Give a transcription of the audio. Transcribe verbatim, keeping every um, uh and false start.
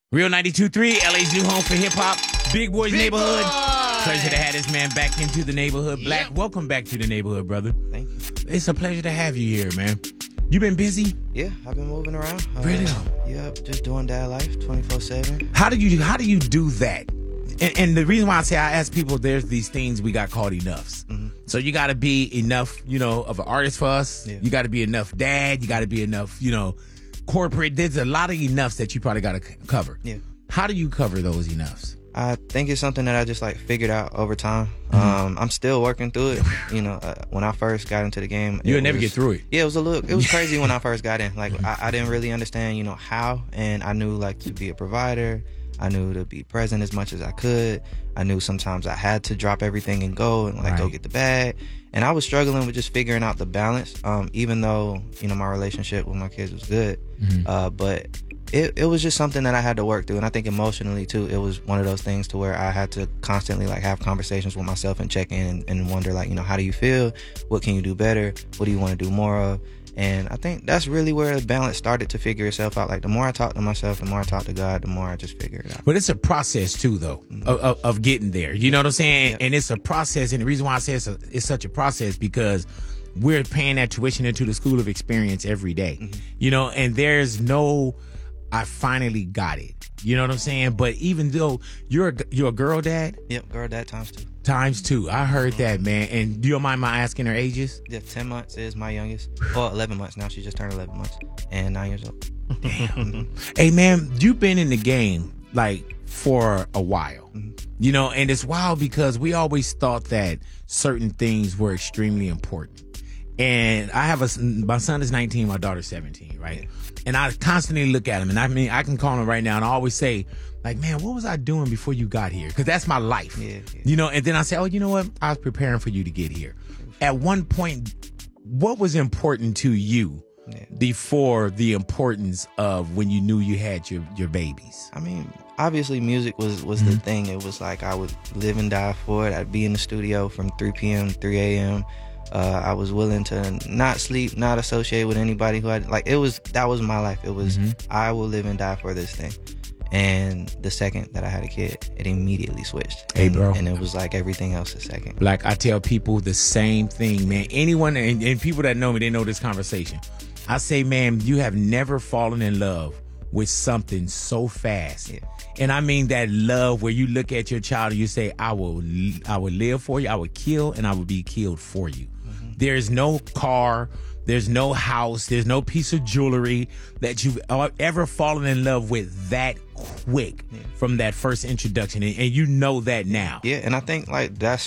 Real ninety-two point three, L A's new home for hip-hop, Big Boys Big Neighborhood. Boy. Pleasure to have this man back into the neighborhood. Black, Yep. welcome back to the neighborhood, brother. Thank you. It's a pleasure to have you here, man. You been busy? Yeah, I've been moving around. Uh, Really? Yep, just doing dad life twenty-four seven. How do you how do you do that? And, and the reason why I say I ask people, there's these things we got called enoughs. Mhm. So you got to be enough, you know, of an artist for us. Yeah. You got to be enough dad. You got to be enough, you know, corporate. There's a lot of enoughs that you probably got to cover. Yeah. How do you cover those enoughs? I think it's something that I just like figured out over time. Mhm. Um, I'm still working through it. You know, uh, when I first got into the game, You'll it never was- get through it. Yeah, it was a look. It was crazy when I first got in. Like I, I didn't really understand, you know, how, and I knew like to be a provider. I knew to be present as much as I could. I knew sometimes I had to drop everything and go and like go Right. get the bag. And I was struggling with just figuring out the balance. Um, even though you know my relationship with my kids was good, Mhm. uh, but it it was just something that I had to work through. And I think emotionally too, it was one of those things to where I had to constantly like have conversations with myself and check in and, and wonder like you know how do you feel? What can you do better? What do you want to do more of? And I think that's really where the balance started to figure itself out. Like the more I talk to myself, the more I talk to God, the more I just figure it out. But it's a process too, though, of, of, of getting there. You know what I'm saying? Yep. And it's a process. And the reason why I say it's, a, it's such a process because we're paying that tuition into the school of experience every day. Mm-hmm. You know, and there's no, I finally got it. You know what I'm saying? But even though you're a, you're a girl dad, Yep, girl, dad times two. times two. I heard that, man. And do you mind my asking her ages? Yeah, ten months is my youngest. Or eleven months now. She just turned eleven months and nine years old. Damn. Hey, man, you've been in the game like for a while, you know, and it's wild because we always thought that certain things were extremely important. And I have a, my son is nineteen, my daughter's seventeen, right? And I constantly look at him, and I mean, I can call him right now, and I always say, like, man, what was I doing before you got here? Because that's my life, Yeah, yeah. you know. And then I say, oh, you know what? I was preparing for you to get here. At one point, what was important to you Yeah. before the importance of when you knew you had your your babies? I mean, obviously music was, was the thing. It was like I would live and die for it. I'd be in the studio from three p.m. to three a.m. Uh, I was willing to not sleep, not associate with anybody who had, like, it was, that was my life. It was, Mhm. I will live and die for this thing. And the second that I had a kid, it immediately switched. Hey, and, bro. And it was like everything else a second. Like I tell people the same thing, man. Anyone and, and people that know me, they know this conversation. I say, man, you have never fallen in love with something so fast. Yeah. And I mean that love where you look at your child and you say, I will I will live for you, I will kill, and I will be killed for you. Mm-hmm. There's no car, there's no house, there's no piece of jewelry that you've ever fallen in love with that quick Yeah. from that first introduction. And, and you know that now. Yeah, and I think like that's